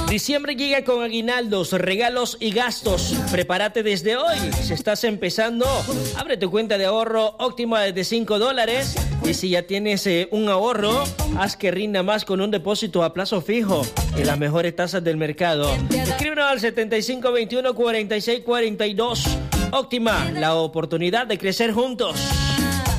Diciembre llega con aguinaldos, regalos y gastos. Prepárate desde hoy. Si estás empezando, abre tu cuenta de ahorro óptima desde $5. Y si ya tienes un ahorro, haz que rinda más con un depósito a plazo fijo y las mejores tasas del mercado. Escríbenos al 7521-4642. Óptima, la oportunidad de crecer juntos.